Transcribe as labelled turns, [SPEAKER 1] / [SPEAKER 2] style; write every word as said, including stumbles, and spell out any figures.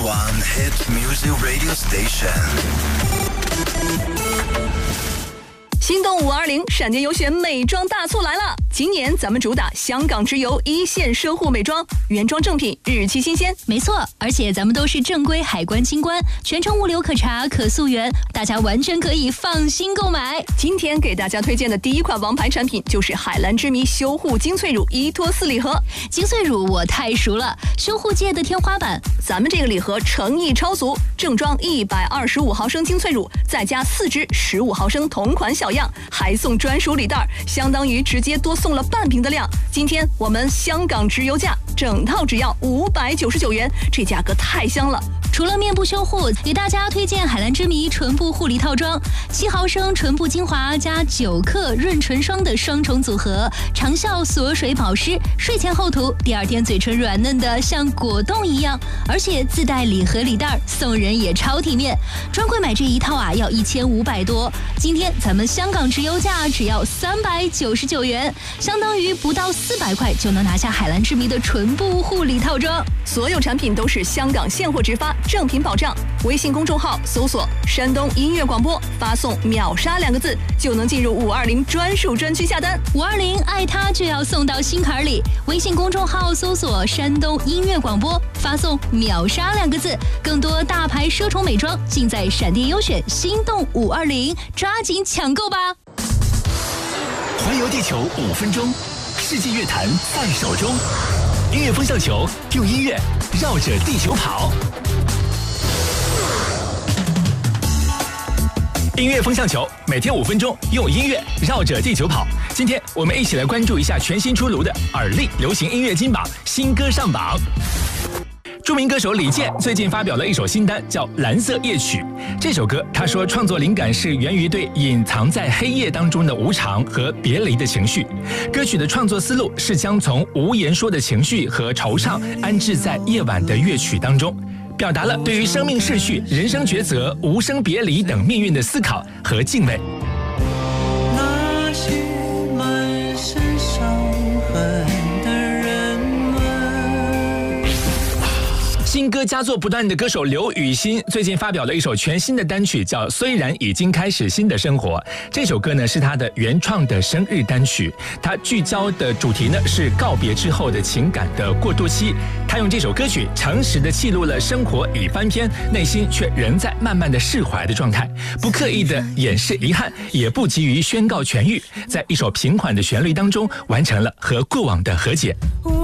[SPEAKER 1] one hit music radio station。
[SPEAKER 2] 心动五二零闪电优选美妆大促来了！今年咱们主打香港直邮一线奢护美妆，原装正品，日期新鲜。
[SPEAKER 3] 没错，而且咱们都是正规海关清关，全程物流可查可溯源，大家完全可以放心购买。
[SPEAKER 2] 今天给大家推荐的第一款王牌产品就是海蓝之谜修护精粹乳一托四礼盒。
[SPEAKER 3] 精粹乳我太熟了，修护界的天花板。
[SPEAKER 2] 咱们这个礼盒诚意超足，正装一百二十五毫升精粹乳，再加四支十五毫升同款小样，还送专属礼袋，相当于直接多送了半瓶的量。今天我们香港直邮价，整套只要五百九十九元，这价格太香了。
[SPEAKER 3] 除了面部修护，给大家推荐海蓝之谜唇部护理套装，七毫升唇部精华加九克润唇霜的双重组合，长效锁水保湿，睡前后涂，第二天嘴唇软嫩的像果冻一样，而且自带礼盒礼袋，送人也超体面。专柜买这一套啊，要一千五百多，今天咱们香港直邮价只要三百九十九元，相当于不到四百块就能拿下海蓝之谜的唇部护理套装。
[SPEAKER 2] 所有产品都是香港现货直发，正品保障。微信公众号搜索山东音乐广播，发送秒杀两个字就能进入五二零专属专区下单。
[SPEAKER 3] 五二零爱它就要送到心坎里，微信公众号搜索山东音乐广播，发送秒杀两个字，更多大牌奢宠美妆尽在闪电优选心动五二零，抓紧抢购吧！
[SPEAKER 4] 环游地球五分钟，世界乐坛在手中。音乐风向球，用音乐绕着地球跑。音乐风向球，每天五分钟，用音乐绕着地球跑。今天我们一起来关注一下全新出炉的耳力流行音乐金榜新歌上榜。著名歌手李健最近发表了一首新单，叫《蓝色夜曲》。这首歌，他说创作灵感是源于对隐藏在黑夜当中的无常和别离的情绪。歌曲的创作思路是将从无言说的情绪和惆怅安置在夜晚的乐曲当中，表达了对于生命逝去、人生抉择、无声别离等命运的思考和敬畏。
[SPEAKER 5] 那些满身伤痕的人们。
[SPEAKER 4] 新歌佳作不断的歌手刘雨昕最近发表了一首全新的单曲，叫《虽然已经开始新的生活》。这首歌呢是他的原创的生日单曲，他聚焦的主题呢是告别之后的情感的过渡期。他用这首歌曲诚实的记录了生活已翻篇，内心却仍在慢慢的释怀的状态，不刻意的掩饰遗憾，也不急于宣告痊愈，在一首平缓的旋律当中完成了和过往的和解。
[SPEAKER 5] 我